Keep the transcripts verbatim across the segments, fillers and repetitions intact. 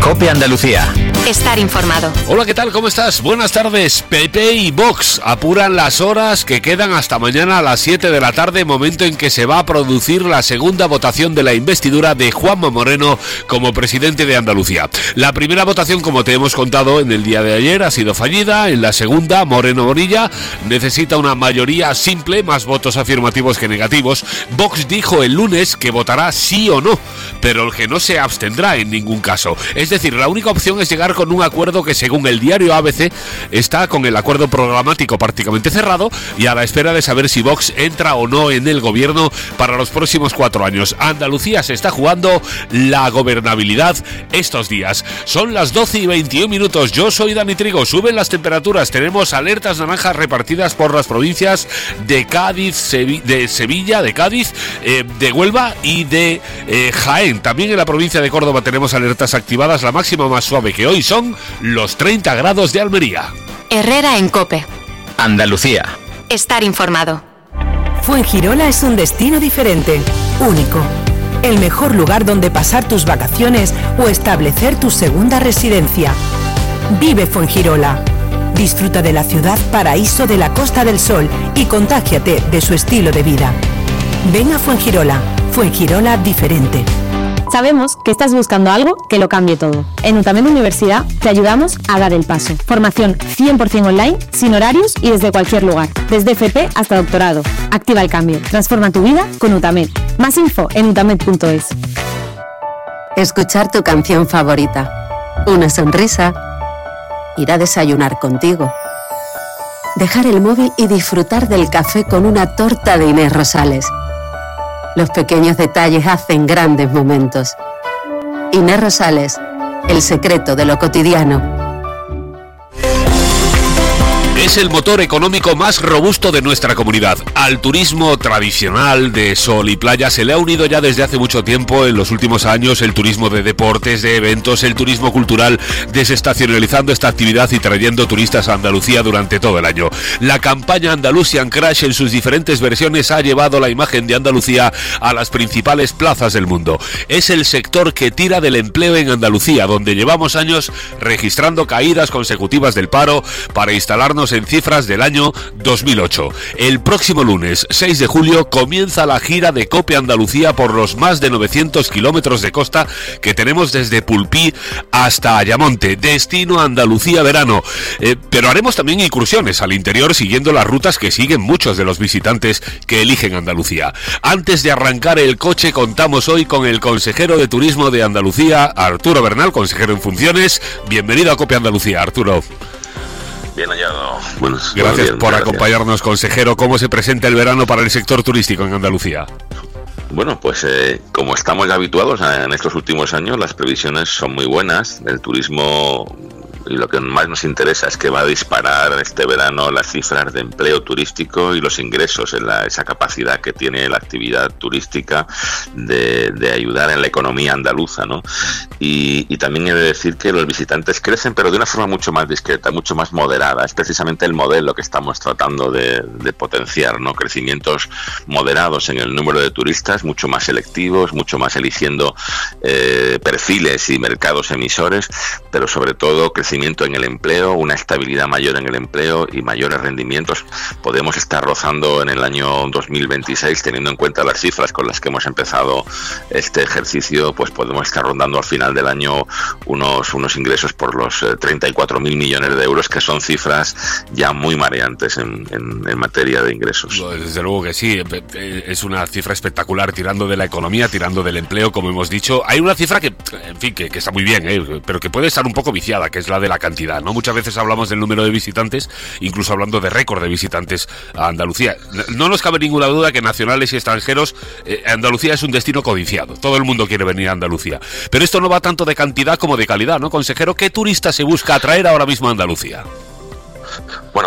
COPE Andalucía. Estar informado. Hola, ¿qué tal? ¿Cómo estás? Buenas tardes. P P y Vox apuran las horas que quedan hasta mañana a las siete de la tarde, momento en que se va a producir la segunda votación de la investidura de Juanma Moreno como presidente de Andalucía. La primera votación, como te hemos contado en el día de ayer, ha sido fallida. En la segunda, Moreno Bonilla necesita una mayoría simple, más votos afirmativos que negativos. Vox dijo el lunes que votará sí o no, pero el que no se abstendrá en ningún caso. Es decir, la única opción es llegar con un acuerdo que, según el diario A B C, está con el acuerdo programático prácticamente cerrado y a la espera de saber si Vox entra o no en el gobierno para los próximos cuatro años. Andalucía se está jugando la gobernabilidad estos días. Son las doce y veintiún minutos. Yo soy Dani Trigo. Suben las temperaturas. Tenemos alertas naranjas repartidas por las provincias de Cádiz, Sevi- de Sevilla, de Cádiz, eh, de Huelva y de eh, Jaén. También en la provincia de Córdoba tenemos alertas activadas. La máxima más suave que hoy son los treinta grados de Almería. Herrera en COPE. Andalucía. Estar informado. Fuengirola es un destino diferente, único. El mejor lugar donde pasar tus vacaciones o establecer tu segunda residencia. Vive Fuengirola. Disfruta de la ciudad paraíso de la Costa del Sol y contágiate de su estilo de vida. Ven a Fuengirola. Fuengirola diferente. Sabemos que estás buscando algo que lo cambie todo. En UTAMED Universidad te ayudamos a dar el paso. Formación cien por ciento online, sin horarios y desde cualquier lugar. Desde F P hasta doctorado. Activa el cambio. Transforma tu vida con UTAMED. Más info en utamed punto es. Escuchar tu canción favorita. Una sonrisa. Ir a desayunar contigo. Dejar el móvil y disfrutar del café con una torta de Inés Rosales. Los pequeños detalles hacen grandes momentos. Inés Rosales, el secreto de lo cotidiano. Es el motor económico más robusto de nuestra comunidad. Al turismo tradicional de sol y playa se le ha unido ya desde hace mucho tiempo, en los últimos años, el turismo de deportes, de eventos, el turismo cultural, desestacionalizando esta actividad y trayendo turistas a Andalucía durante todo el año. La campaña Andalusian Crash en sus diferentes versiones ha llevado la imagen de Andalucía a las principales plazas del mundo. Es el sector que tira del empleo en Andalucía, donde llevamos años registrando caídas consecutivas del paro para instalarnos en cifras del año dos mil ocho. El próximo lunes, seis de julio, comienza la gira de COPE Andalucía por los más de novecientos kilómetros de costa que tenemos desde Pulpí hasta Ayamonte. Destino Andalucía verano. Eh, pero haremos también incursiones al interior siguiendo las rutas que siguen muchos de los visitantes que eligen Andalucía. Antes de arrancar el coche, contamos hoy con el consejero de Turismo de Andalucía, Arturo Bernal, consejero en funciones. Bienvenido a COPE Andalucía, Arturo. Bien hallado. Buenos, gracias buenos días, por gracias. acompañarnos, consejero. ¿Cómo se presenta el verano para el sector turístico en Andalucía? Bueno, pues eh, como estamos ya habituados en estos últimos años, las previsiones son muy buenas. El turismo, y lo que más nos interesa es que va a disparar este verano las cifras de empleo turístico y los ingresos, en la, esa capacidad que tiene la actividad turística de, de ayudar en la economía andaluza, ¿no? Y, y también he de decir que los visitantes crecen, pero de una forma mucho más discreta, mucho más moderada. Es precisamente el modelo que estamos tratando de, de potenciar, ¿no? Crecimientos moderados en el número de turistas, mucho más selectivos, mucho más eligiendo eh, perfiles y mercados emisores, pero sobre todo crecimiento en el empleo, una estabilidad mayor en el empleo y mayores rendimientos. Podemos estar rozando en el año dos mil veintiséis, teniendo en cuenta las cifras con las que hemos empezado este ejercicio, pues podemos estar rondando al final del año unos, unos ingresos por los eh, treinta y cuatro mil millones de euros, que son cifras ya muy mareantes en, en, en materia de ingresos. Desde luego que sí, es una cifra espectacular, tirando de la economía, tirando del empleo, como hemos dicho. Hay una cifra que, en fin, que, que está muy bien, ¿eh? Pero que puede estar un poco viciada, que es la de la cantidad, ¿no? Muchas veces hablamos del número de visitantes, incluso hablando de récord de visitantes a Andalucía. No nos cabe ninguna duda que nacionales y extranjeros, eh, Andalucía es un destino codiciado. Todo el mundo quiere venir a Andalucía. Pero esto no va tanto de cantidad como de calidad, ¿no, consejero? ¿Qué turista se busca atraer ahora mismo a Andalucía? Bueno, el,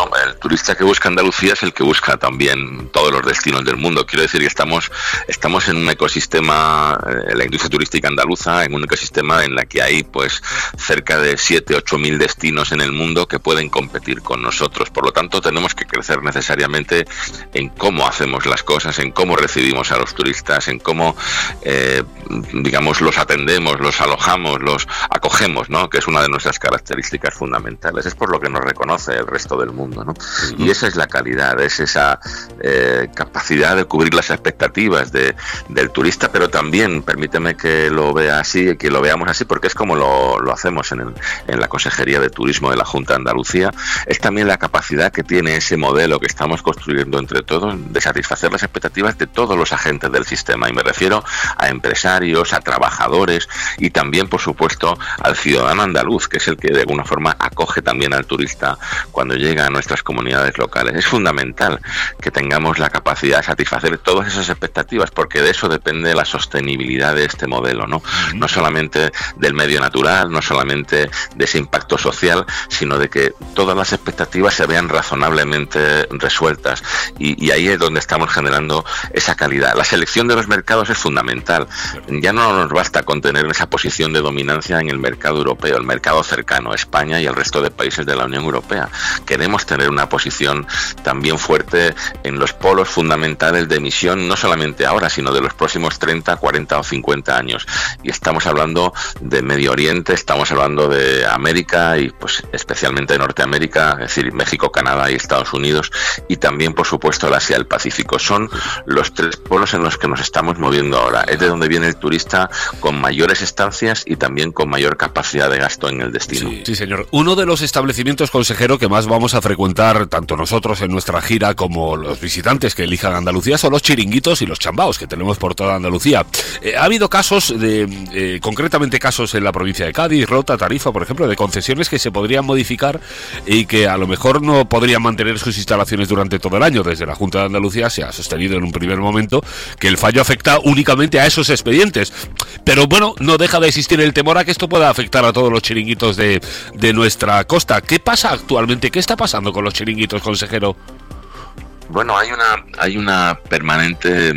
turista que busca Andalucía es el que busca también todos los destinos del mundo. Quiero decir que estamos, estamos en un ecosistema, eh, la industria turística andaluza, en un ecosistema en la que hay pues cerca de siete, ocho mil destinos en el mundo que pueden competir con nosotros. Por lo tanto, tenemos que crecer necesariamente en cómo hacemos las cosas, en cómo recibimos a los turistas, en cómo, eh, digamos, los atendemos, los alojamos, los acogemos, ¿no? Que es una de nuestras características fundamentales. Es por lo que nos reconoce el resto del mundo, ¿no? Uh-huh. Y esa es la calidad, es esa eh, capacidad de cubrir las expectativas de, del turista, pero también, permíteme que lo vea así, que lo veamos así, porque es como lo, lo hacemos en, el, en la Consejería de Turismo de la Junta de Andalucía, es también la capacidad que tiene ese modelo que estamos construyendo entre todos de satisfacer las expectativas de todos los agentes del sistema, y me refiero a empresarios, a trabajadores y también, por supuesto, al ciudadano andaluz, que es el que de alguna forma acoge también al turista cuando llega a nuestras comunidades locales. Es fundamental que tengamos la capacidad de satisfacer todas esas expectativas, porque de eso depende la sostenibilidad de este modelo, ¿no? Uh-huh. No solamente del medio natural, no solamente de ese impacto social, sino de que todas las expectativas se vean razonablemente resueltas, y, y ahí es donde estamos generando esa calidad. La selección de los mercados es fundamental. Ya no nos basta con tener esa posición de dominancia en el mercado europeo, el mercado cercano, España y el resto de países de la Unión Europea. Queremos tener una posición también fuerte en los polos fundamentales de emisión, no solamente ahora, sino de los próximos treinta, cuarenta o cincuenta años. Y estamos hablando de Medio Oriente, estamos hablando de América y pues especialmente de Norteamérica, es decir, México, Canadá y Estados Unidos, y también, por supuesto, el Asia y el Pacífico. Son los tres polos en los que nos estamos moviendo ahora. Es de donde viene el turista con mayores estancias y también con mayor capacidad de gasto en el destino. Sí, sí, señor. Uno de los establecimientos, consejero, que más vamos a frecuentar, tanto nosotros en nuestra gira como los visitantes que elijan Andalucía, son los chiringuitos y los chambaos que tenemos por toda Andalucía. Eh, ha habido casos, de, eh, concretamente casos en la provincia de Cádiz, Rota, Tarifa, por ejemplo, de concesiones que se podrían modificar y que a lo mejor no podrían mantener sus instalaciones durante todo el año. Desde la Junta de Andalucía se ha sostenido en un primer momento que el fallo afecta únicamente a esos expedientes. Pero bueno, no deja de existir el temor a que esto pueda afectar a todos los chiringuitos de, de nuestra costa. ¿Qué pasa actualmente? ¿Qué está pasando con los chiringuitos, consejero? Bueno, hay una hay una permanente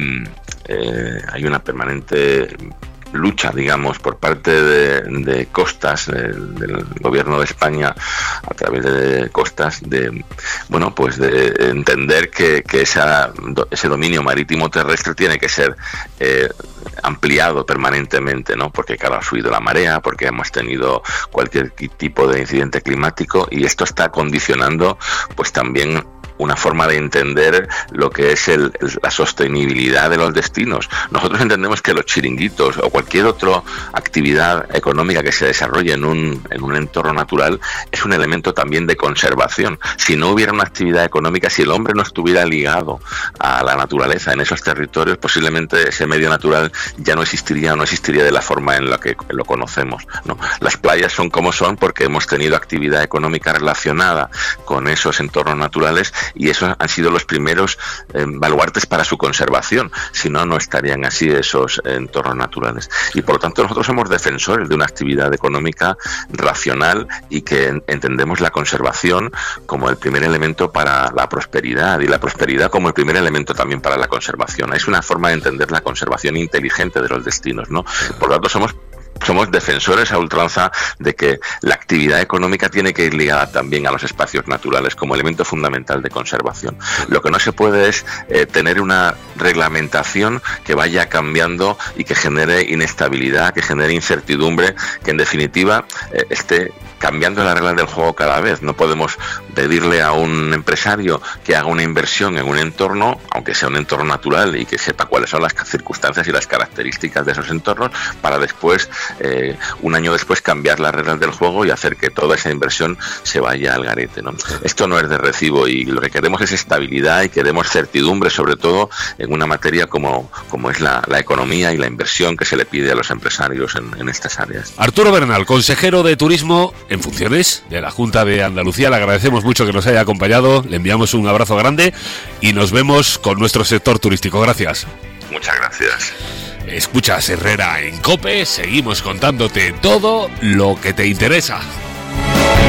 eh, hay una permanente lucha, digamos, por parte de, de Costas, del, del gobierno de España, a través de Costas, de bueno, pues de entender que, que esa, ese dominio marítimo terrestre tiene que ser eh, ampliado permanentemente, ¿no? Porque claro, ha subido la marea, porque hemos tenido cualquier tipo de incidente climático, y esto está condicionando pues también una forma de entender lo que es el, el, la sostenibilidad de los destinos. Nosotros entendemos que los chiringuitos o cualquier otra actividad económica que se desarrolle en un, en un entorno natural es un elemento también de conservación. Si no hubiera una actividad económica, si el hombre no estuviera ligado a la naturaleza en esos territorios, posiblemente ese medio natural ya no existiría o no existiría de la forma en la que lo conocemos, ¿no? Las playas son como son porque hemos tenido actividad económica relacionada con esos entornos naturales, y esos han sido los primeros eh, baluartes para su conservación. Si no, no estarían así esos entornos naturales. Y por lo tanto nosotros somos defensores de una actividad económica racional y que en, entendemos la conservación como el primer elemento para la prosperidad, y la prosperidad como el primer elemento también para la conservación. Es una forma de entender la conservación inteligente de los destinos, ¿no? Por lo tanto somos Somos defensores a ultranza de que la actividad económica tiene que ir ligada también a los espacios naturales como elemento fundamental de conservación. Lo que no se puede es eh, tener una reglamentación que vaya cambiando y que genere inestabilidad, que genere incertidumbre, que en definitiva eh, esté cambiando las reglas del juego cada vez. No podemos pedirle a un empresario que haga una inversión en un entorno, aunque sea un entorno natural y que sepa cuáles son las circunstancias y las características de esos entornos, para después, eh, un año después, cambiar las reglas del juego y hacer que toda esa inversión se vaya al garete, ¿no? Esto no es de recibo, y lo que queremos es estabilidad y queremos certidumbre, sobre todo en una materia como, como es la, la economía y la inversión que se le pide a los empresarios en, en estas áreas. Arturo Bernal, consejero de Turismo en funciones de la Junta de Andalucía, le agradecemos mucho que nos haya acompañado, le enviamos un abrazo grande y nos vemos con nuestro sector turístico. Gracias. Muchas gracias. Escuchas Herrera en COPE, seguimos contándote todo lo que te interesa.